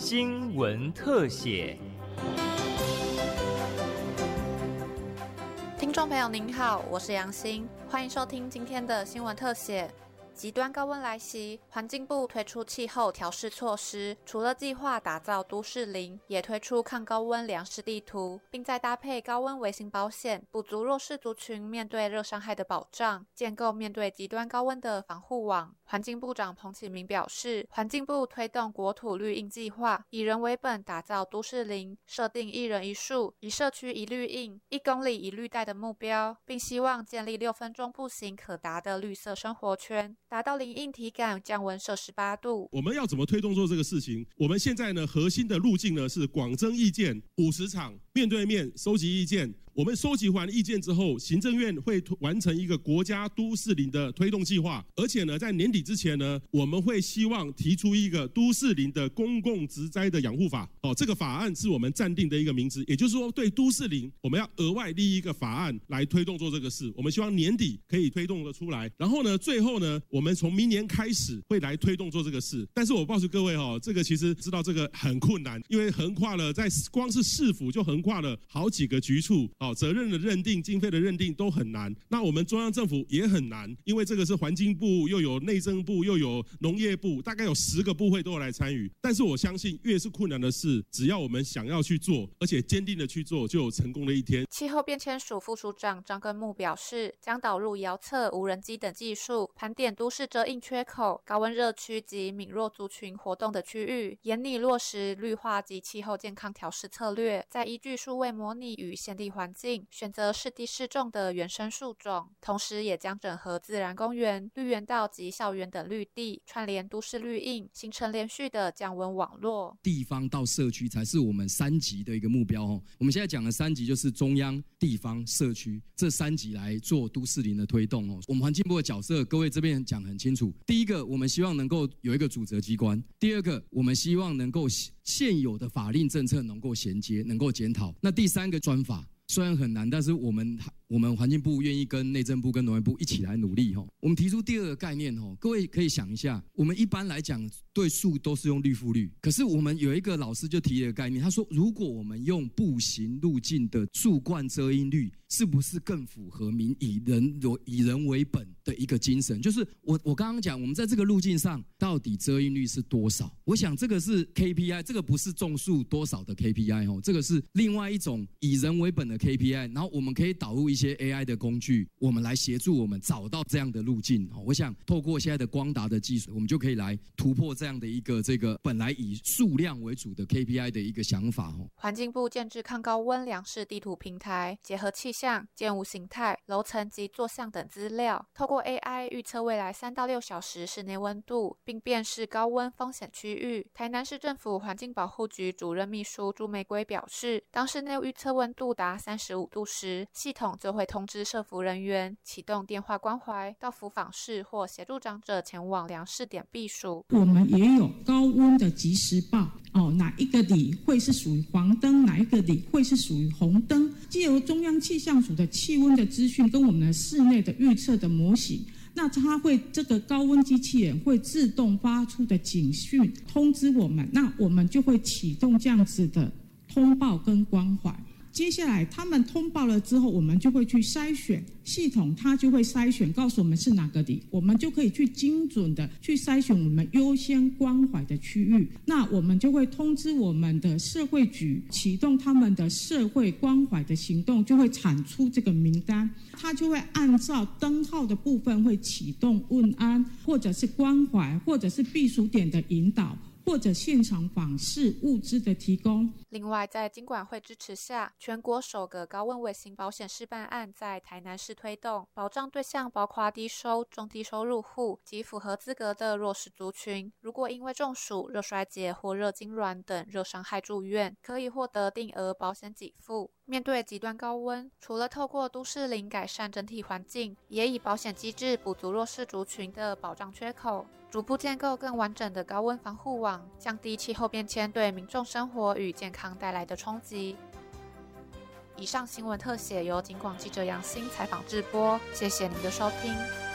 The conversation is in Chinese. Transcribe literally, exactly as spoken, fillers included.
新闻特写。 听众朋友您好，我是杨欣，欢迎收听今天的新闻特写。极端高温来袭，环境部推出气候调试措施，除了计划打造都市林，也推出抗高温粮食地图，并再搭配高温微型保险，补足弱势族群面对热伤害的保障，建构面对极端高温的防护网。环境部长彭启明表示，环境部推动国土绿印计划，以人为本打造都市林，设定一人一树、一社区一绿印、一公里一绿带的目标，并希望建立六分钟步行可达的绿色生活圈，达到零印体感，降温摄氏八度。 我们要怎么推动做这个事情？我们现在呢，核心的路径呢是广征意见，五十场面对面收集意见。我们收集完意见之后，行政院会完成一个国家都市林的推动计划，而且呢，在年底之前呢，我们会希望提出一个都市林的公共植栽的养护法。哦，这个法案是我们暂定的一个名字，也就是说，对都市林，我们要额外立一个法案来推动做这个事。我们希望年底可以推动得出来。然后呢，最后呢，我们从明年开始会来推动做这个事。但是我告诉各位哦，这个其实知道这个很困难，因为横跨了在光是市府就横跨了好几个局处。哦，责任的认定、经费的认定都很难。那我们中央政府也很难，因为这个是环境部，又有内政部，又有农业部，大概有十个部会都有来参与。但是我相信，越是困难的事，只要我们想要去做，而且坚定的去做，就有成功的一天。 气候变迁署副署长张根木表示，将导入遥测、无人机等技术，盘点都市遮阴缺口、高温热区及敏弱族群活动的区域，严拟落实绿化及气候健康调试策略，再依据数位模拟与现地环境，选择适地适种的原生树种，同时也将整合自然公园、绿园道及校园等绿地，串联都市绿印，形成连续的降温网络。 地方到社区才是我们三级的一个目标哦。我们现在讲的三级就是中央、地方、社区这三级来做都市林的推动哦。我们环境部的角色，各位这边讲很清楚。第一个，我们希望能够有一个主责机关；第二个，我们希望能够现有的法令政策能够衔接、能够检讨；那第三个专法。虽然很难，但是我们我们环境部愿意跟内政部跟农业部一起来努力吼。我们提出第二个概念吼，各位可以想一下，我们一般来讲对树都是用绿覆率，可是我们有一个老师就提了一个概念，他说如果我们用步行路径的树冠遮阴率，是不是更符合民以人以人为本的一个精神？就是我我刚刚讲，我们在这个路径上到底遮阴率是多少？我想这个是 K P I， 这个不是种树多少的 K P I 吼，这个是另外一种以人为本的 K P I， 然后我们可以导入一些 A I 的工具，我们来协助我们找到这样的路径。我想透过现在的光达的技术，我们就可以来突破这样的一个这个本来以数量为主的 K P I 的一个想法。 环境部建置抗高温粮食地图平台，结合气象、建物形态、楼层及坐向等资料，透过 A I 预测未来三到六小时室内温度，并辨识高温风险区域。台南市政府环境保护局主任秘书朱玫瑰表示，当室内预测温度达三十五度时，系统就会通知社福人员启动电话关怀，到福访室或协助长者前往量试点避暑。 我们也有高温的即时报哦，哪一个里会是属于黄灯，哪一个里会是属于红灯，藉由中央气象署的气温的资讯跟我们的室内的预测的模型，那它会这个高温机器人会自动发出的警讯通知我们，那我们就会启动这样子的通报跟关怀。接下来他们通报了之后，我们就会去筛选，系统它就会筛选告诉我们是哪个里，我们就可以去精准的去筛选我们优先关怀的区域，那我们就会通知我们的社会局启动他们的社会关怀的行动，就会产出这个名单，它就会按照灯号的部分会启动问安，或者是关怀，或者是避暑点的引导，或者现场访视物资的提供。 另外，在金管会支持下，全国首个高温微型保险示范案在台南市推动，保障对象包括低收、中低收入户及符合资格的弱势族群。如果因为中暑、热衰竭或热痉挛等热伤害住院，可以获得定额保险给付。面对极端高温，除了透过都市林改善整体环境，也以保险机制补足弱势族群的保障缺口，逐步建构更完整的高温防护网，降低气候变迁对民众生活与健康带来的冲击。以上新闻特写由警广记者杨欣采访制播，谢谢您的收听。